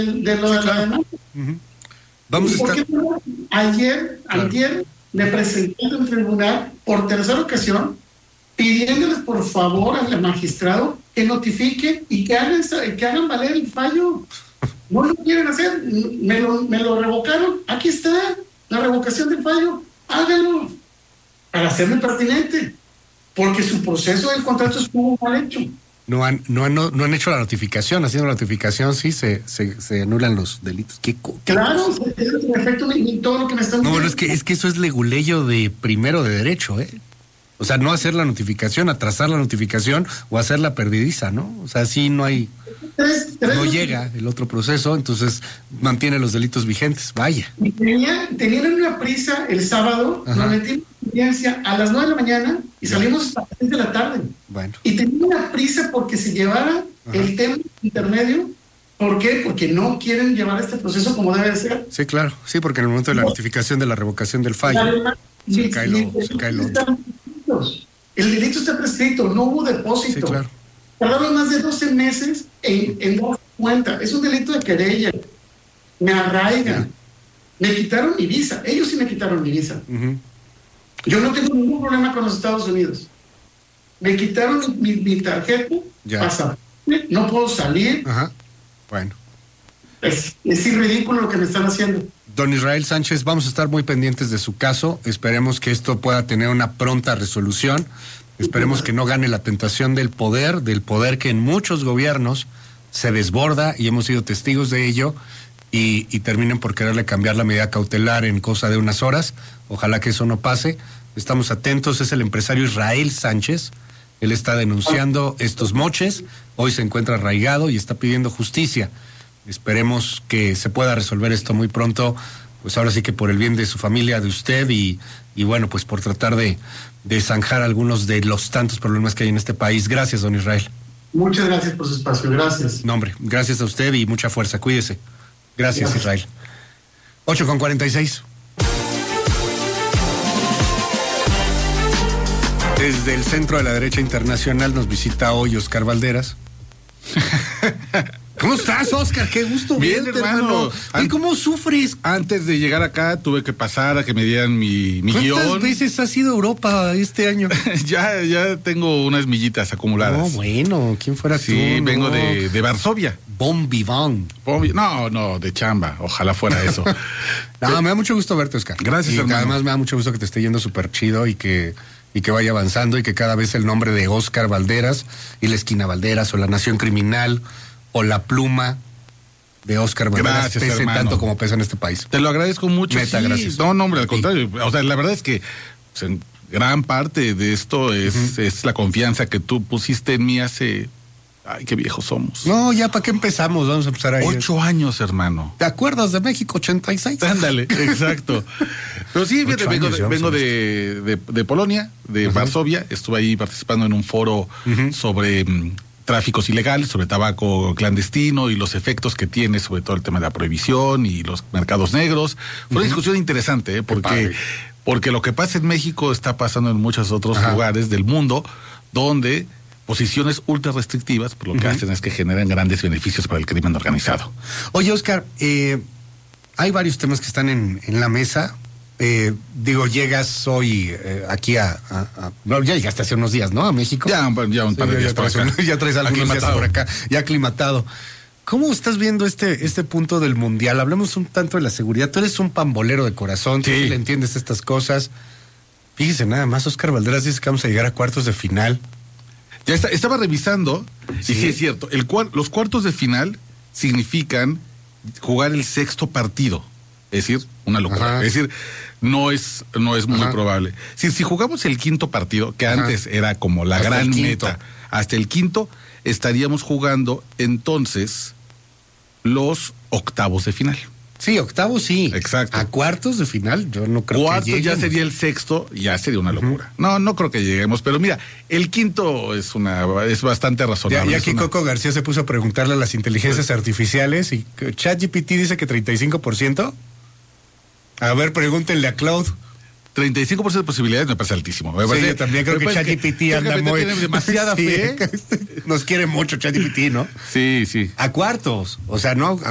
de lo de la demanda. Uh-huh. Vamos a estar... Antier, me presenté en el tribunal por tercera ocasión, pidiéndoles por favor al magistrado que notifiquen y que hagan valer el fallo. No lo quieren hacer, me lo revocaron. Aquí está la revocación del fallo. Háganlo para hacerme pertinente, porque su proceso del contrato estuvo mal hecho. No han hecho la notificación. Haciendo la notificación sí se anulan los delitos. Claro, en efecto, todo lo que me están diciendo. No, bueno, es que eso es leguleyo de primero de derecho, O sea, no hacer la notificación, atrasar la notificación o hacerla perdidiza, ¿no? O sea, sí no hay... No llega el otro proceso, entonces mantiene los delitos vigentes, vaya. Y tenían una prisa el sábado, nos metimos en audiencia a las 9 de la mañana y salimos hasta las 6 de la tarde. Bueno. Y tenían una prisa porque se llevara el tema intermedio. ¿Por qué? Porque no quieren llevar este proceso como debe de ser. Sí, claro, sí, porque en el momento de la notificación de la revocación del fallo, se cae lo otro. El delito está prescrito, no hubo depósito. Sí, claro. Tardaron más de 12 meses en dar cuenta. Es un delito de querella. Me arraigan. Me quitaron mi visa. Ellos sí me quitaron mi visa. Uh-huh. Yo no tengo ningún problema con los Estados Unidos. Me quitaron mi tarjeta, pasaporte, no puedo salir. Ajá. Bueno. Es ridículo lo que me están haciendo. Don Israel Sánchez, vamos a estar muy pendientes de su caso. Esperemos que esto pueda tener una pronta resolución. Esperemos que no gane la tentación del poder que en muchos gobiernos se desborda y hemos sido testigos de ello y terminen por quererle cambiar la medida cautelar en cosa de unas horas. Ojalá que eso no pase. Estamos atentos. Es el empresario Israel Sánchez. Él está denunciando estos moches. Hoy se encuentra arraigado y está pidiendo justicia. Esperemos que se pueda resolver esto muy pronto, pues ahora sí que por el bien de su familia, de usted y bueno, pues por tratar de zanjar algunos de los tantos problemas que hay en este país. Gracias, don Israel. Muchas gracias por su espacio, gracias. No, hombre, gracias a usted y mucha fuerza, cuídese. Gracias. Israel. 8:46. Desde el Centro de la Derecha Internacional nos visita hoy Oscar Valderas. ¿Cómo estás, Oscar? Qué gusto bien, verte, hermano. ¿Y cómo sufres? Antes de llegar acá tuve que pasar a que me dieran mi guión. ¿Cuántas veces has ido a Europa este año? ya tengo unas millitas acumuladas. No, bueno, ¿quién fuera tú? Sí, vengo de Varsovia. Bon vivant. No, de chamba. Ojalá fuera eso. Me da mucho gusto verte, Oscar. Gracias, hermano. Además me da mucho gusto que te esté yendo súper chido y que vaya avanzando y que cada vez el nombre de Oscar Valderas y la esquina Valderas o la Nación Criminal o la pluma de Oscar Valderas pese tanto como pesa en este país. Te lo agradezco mucho. Neta, sí, gracias. No, hombre, al contrario. O sea, la verdad es que pues, en gran parte de esto es la confianza que tú pusiste en mí hace... Ay, qué viejos somos. No, ya, ¿para qué empezamos? Vamos a empezar ahí. 8 años, hermano. ¿Te acuerdas de México 86? Ándale, exacto. Pero sí, fíjate, vengo de Polonia, de Varsovia. Estuve ahí participando en un foro sobre tráficos ilegales, sobre tabaco clandestino y los efectos que tiene sobre todo el tema de la prohibición y los mercados negros. Fue una discusión interesante, porque lo que pasa en México está pasando en muchos otros lugares del mundo, donde posiciones ultra restrictivas, pues lo que hacen es que generan grandes beneficios para el crimen organizado. Oye, Oscar, hay varios temas que están en la mesa. Llegas hoy aquí no, ya llegaste hace unos días, ¿no? A México. Ya un par de días por acá. Ya traes algunos días por acá, ya aclimatado. ¿Cómo estás viendo este punto del Mundial? Hablemos un tanto de la seguridad. Tú eres un pambolero de corazón, tú le entiendes estas cosas. Fíjese nada más, Oscar Valderas dice que vamos a llegar a cuartos de final. Ya estaba revisando, y sí es cierto, los cuartos de final significan jugar el sexto partido. Es decir, una locura. Es decir, no es muy probable. Si jugamos el quinto partido, que antes era como la gran meta, hasta el quinto, estaríamos jugando entonces los octavos de final. Sí, octavos sí. Exacto. A cuartos de final yo no creo que lleguemos. Ya sería el sexto, ya sería una locura. No creo que lleguemos, pero mira, el quinto es bastante razonable. Ya aquí Coco García se puso a preguntarle a las inteligencias artificiales y ChatGPT dice que 35%. A ver, pregúntenle a Claude. 35% de posibilidades me parece altísimo. Yo también creo que ChatGPT anda muy... Tiene demasiada fe. Nos quiere mucho ChatGPT, ¿no? Sí. A cuartos, o sea, no...